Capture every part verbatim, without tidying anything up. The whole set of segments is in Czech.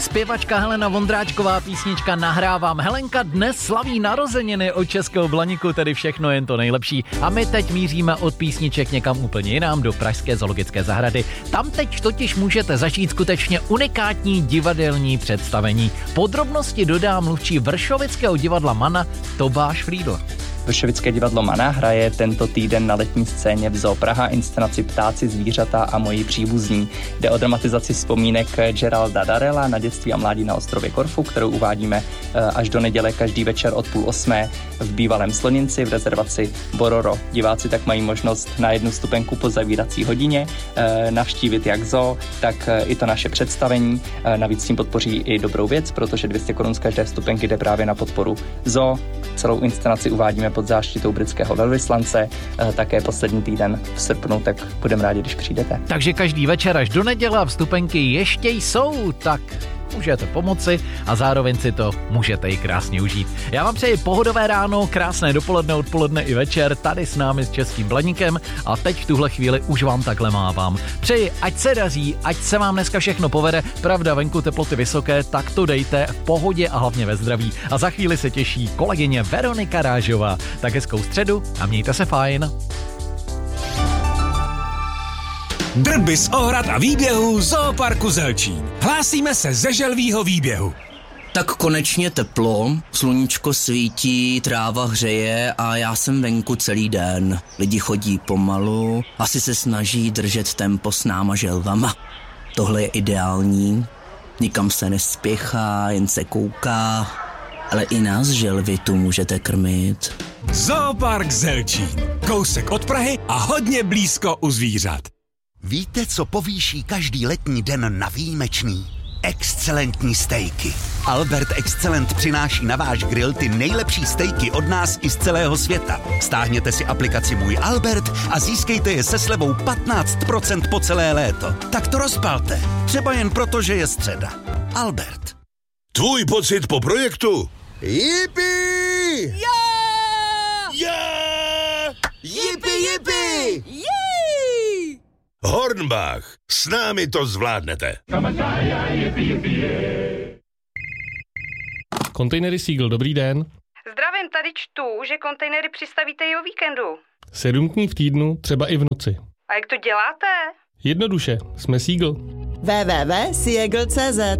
Zpěvačka Helena Vondráčková, písnička Nahrávám. Helenka dnes slaví narozeniny od Českého Blaníku, tedy všechno jen to nejlepší. A my teď míříme od písniček někam úplně jinam, do Pražské zoologické zahrady. Tam teď totiž můžete zažít skutečně unikátní divadelní představení. Podrobnosti dodá mluvčí Vršovického divadla Mana Tomáš Frýdl. Vršovické divadlo Mana hraje tento týden na letní scéně v Zoo Praha inscenaci Ptáci, zvířata a moji příbuzní. Jde o dramatizaci vzpomínek Geralda Darrella na dětství a mládí na ostrově Korfu, kterou uvádíme až do neděle každý večer od půl osmé v bývalém Sloninci v rezervaci Bororo. Diváci tak mají možnost na jednu vstupenku po zavírací hodině navštívit jak zoo, tak i to naše představení. Navíc tím podpoří i dobrou věc, protože dvě stě korun z každé vstupenky jde právě na podporu zoo. Celou inscenaci uvádíme pod záštitou britského velvyslance, také poslední týden v srpnu, tak budeme rádi, když přijdete. Takže každý večer až do neděle a vstupenky ještě jsou, tak můžete pomoci a zároveň si to můžete i krásně užít. Já vám přeji pohodové ráno, krásné dopoledne, odpoledne i večer tady s námi s Českým Blaníkem a teď v tuhle chvíli už vám takhle mávám. Přeji, ať se daří, ať se vám dneska všechno povede, pravda venku teploty vysoké, tak to dejte v pohodě a hlavně ve zdraví. A za chvíli se těší kolegyně Veronika Rážová. Tak hezkou středu a mějte se fajn. Drby z ohrad a výběhů Zooparku Zelčín. Hlásíme se ze želvího výběhu. Tak konečně teplo, sluníčko svítí, tráva hřeje a já jsem venku celý den. Lidi chodí pomalu, asi se snaží držet tempo s náma želvama. Tohle je ideální, nikam se nespěchá, jen se kouká, ale i nás želvy tu můžete krmit. Zoopark Zelčín, kousek od Prahy a hodně blízko u zvířat. Víte, co povýší každý letní den na výjimečný? Excelentní stejky. Albert Excellent přináší na váš grill ty nejlepší stejky od nás i z celého světa. Stáhněte si aplikaci Můj Albert a získejte je se slevou patnáct procent po celé léto. Tak to rozpalte. Třeba jen proto, že je středa. Albert. Tvůj pocit po projektu? Yippie! Yeah! Yeah! Yippie, yippie! Yeah! Hornbach, s námi to zvládnete. Kontejnery Seagull, dobrý den. Zdravím, tady čtu, že kontejnery přistavíte i o víkendu. Sedm dní v týdnu, třeba i v noci. A jak to děláte? Jednoduše, jsme Seagull. w w w tečka seagull tečka c z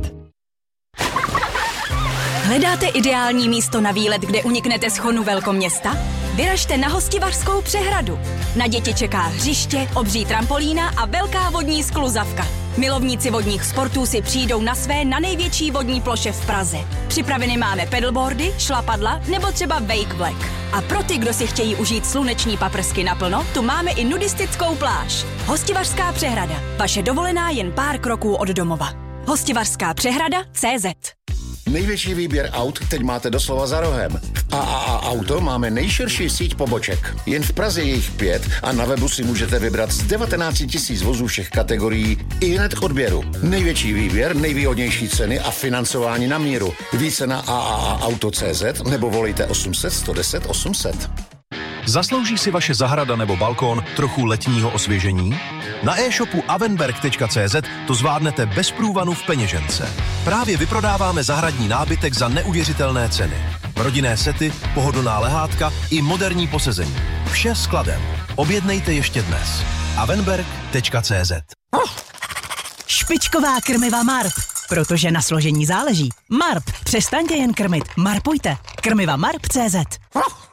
Hledáte ideální místo na výlet, kde uniknete z chonu velkoměsta? Vyražte na Hostivařskou přehradu. Na děti čeká hřiště, obří trampolína a velká vodní skluzavka. Milovníci vodních sportů si přijdou na své na největší vodní ploše v Praze. Připraveny máme pedalboardy, šlapadla nebo třeba wake black. A pro ty, kdo si chtějí užít sluneční paprsky naplno, tu máme i nudistickou pláž. Hostivařská přehrada. Vaše dovolená jen pár kroků od domova. Hostivařská přehrada tečka cé zet. Největší výběr aut teď máte doslova za rohem. V A A A Auto máme nejširší síť poboček. Jen v Praze je jich pět a na webu si můžete vybrat z devatenáct tisíc vozů všech kategorií i hned k odběru. Největší výběr, nejvýhodnější ceny a financování na míru. Více na a a a auto tečka cé zet nebo volejte osm set, sto deset, osm set. Zaslouží si vaše zahrada nebo balkón trochu letního osvěžení? Na e-shopu avenberg tečka cé zet to zvládnete bez průvanu v peněžence. Právě vyprodáváme zahradní nábytek za neuvěřitelné ceny. Rodinné sety, pohodlná lehátka i moderní posezení. Vše skladem. Objednejte ještě dnes. avenberg tečka cé zet. Špičková krmiva Marp. Protože na složení záleží. Marp. Přestaňte jen krmit. Marpujte. Krmiva Marp tečka cé zet.